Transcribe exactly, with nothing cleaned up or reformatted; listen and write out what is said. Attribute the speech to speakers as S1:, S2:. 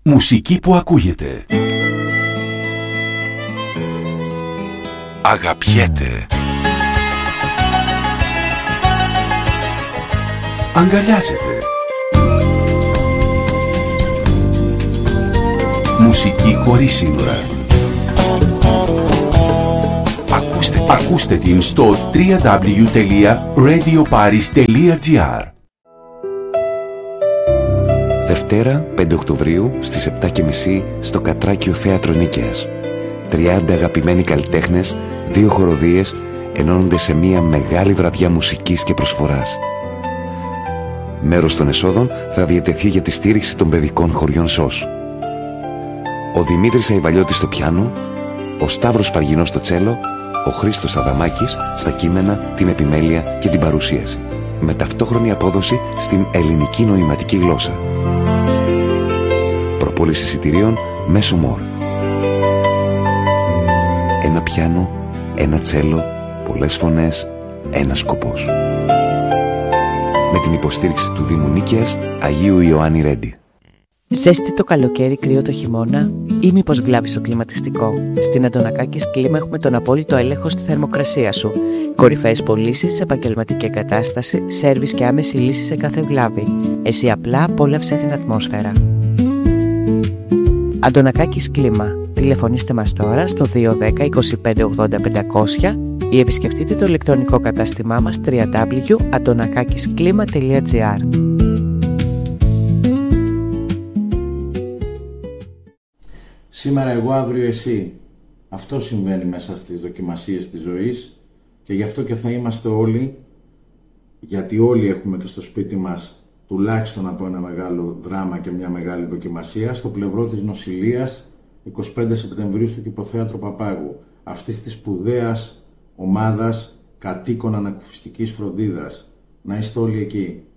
S1: Μουσική που ακούγεται. Αγαπιέται. Αγκαλιάζεται. Μουσική χωρίς σύνορα. Ακούστε, ακούστε την στο double-u double-u double-u τελεία radio paris τελεία gr.
S2: Δευτέρα, πέντε Οκτωβρίου, στις επτά και μισή στο Κατράκιο Θέατρο Νίκαιας. τριάντα αγαπημένοι καλλιτέχνες, δύο χοροδίες, ενώνονται σε μια μεγάλη βραδιά μουσικής και προσφοράς. Μέρος των εσόδων θα διατεθεί για τη στήριξη των παιδικών χωριών ΣΟΣ. Ο Δημήτρης Αϊβαλιώτης στο πιάνο, ο Σταύρος Παργινός στο τσέλο, ο Χρήστος Αδαμάκης στα κείμενα, την επιμέλεια και την παρουσίαση, με ταυτόχρονη απόδοση στην ελληνική νοηματική γλώσσα. Προπόληση εισιτηρίων μέσω Μορ. Ένα πιάνο, ένα τσέλο, πολλές φωνές, ένας σκοπός. Με την υποστήριξη του Δήμου Νίκαιας, Αγίου Ιωάννη Ρέντι.
S3: Ζέστη το καλοκαίρι, κρύο το χειμώνα, ή μήπως βλάβει το κλιματιστικό? Στην Αντωνακάκης Κλίμα έχουμε τον απόλυτο έλεγχο στη θερμοκρασία σου. Κορυφαίες πωλήσεις, επαγγελματική εγκατάσταση, σέρβις και άμεση λύση σε κάθε βλάβη. Εσύ απλά απόλαυσε την ατμόσφαιρα. Αντωνακάκης Κλίμα. Τηλεφωνήστε μας τώρα στο δύο ένα μηδέν είκοσι πέντε ογδόντα πεντακόσια ή επισκεφτείτε το ηλεκτρονικό κατάστημά μας double-u double-u double-u τελεία αντωνακάκισκλίμα τελεία gr.
S4: Σήμερα εγώ, αύριο εσύ. Αυτό συμβαίνει μέσα στις δοκιμασίες της ζωής και γι' αυτό και θα είμαστε όλοι, γιατί όλοι έχουμε και στο σπίτι μας τουλάχιστον από ένα μεγάλο δράμα και μια μεγάλη δοκιμασία, στο πλευρό της νοσηλείας εικοστή πέμπτη Σεπτεμβρίου στο Κηποθέατρο Παπάγου, αυτής της σπουδαίας ομάδας κατοίκων ανακουφιστικής φροντίδας. Να είστε όλοι εκεί.